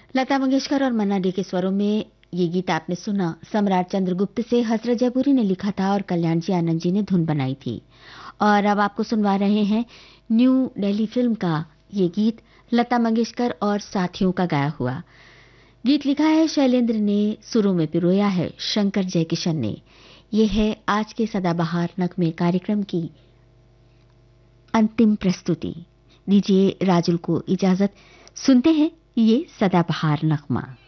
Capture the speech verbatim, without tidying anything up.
लता मंगेशकर और मन्ना डे के स्वरों में ये गीत आपने सुना। सम्राट चंद्रगुप्त से हसरत जयपुरी ने लिखा था और कल्याण जी आनंद जी ने धुन बनाई थी। और अब आपको सुनवा रहे हैं न्यू दिल्ली फिल्म का ये गीत, लता मंगेशकर और साथियों का गाया हुआ। गीत लिखा है शैलेंद्र ने, सुरों में पिरोया है शंकर जयकिशन ने। ये है आज के सदाबहार नगमे कार्यक्रम की अंतिम प्रस्तुति। दीजिए राजुल को इजाजत, सुनते हैं ये सदाबहार नगमा।